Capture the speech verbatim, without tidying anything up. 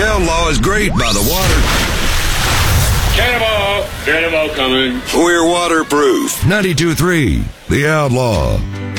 The Outlaw is great by the water. Cannonball! Cannonball coming. We're waterproof. ninety-two point three The Outlaw.